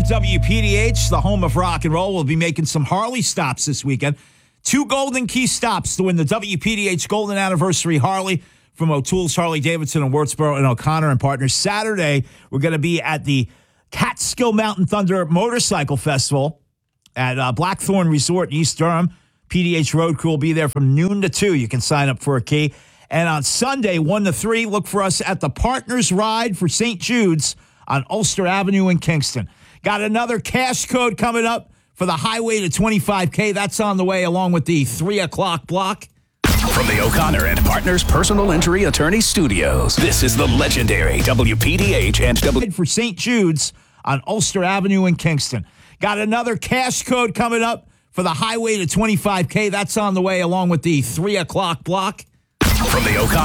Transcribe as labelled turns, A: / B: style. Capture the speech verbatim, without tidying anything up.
A: W P D H, the home of rock and roll, will be making some Harley stops this weekend. Two Golden Key stops to win the W P D H Golden Anniversary Harley from O'Toole's Harley Davidson in Wurtsboro and O'Connor and Partners. Saturday, we're going to be at the Catskill Mountain Thunder Motorcycle Festival at uh, Blackthorn Resort in East Durham. P D H Road Crew will be there from noon to two. You can sign up for a key. And on Sunday, one to three, look for us at the Partners Ride for Saint Jude's on Ulster Avenue in Kingston. Got another cash code coming up for the Highway to twenty-five K. That's on the way, along with the three o'clock block.
B: From the O'Connor and Partners Personal Injury Attorney Studios, this is the legendary W P D H and W...
A: For Saint Jude's on Ulster Avenue in Kingston. Got another cash code coming up for the Highway to twenty-five K. That's on the way, along with the three o'clock block.
B: From the O'Connor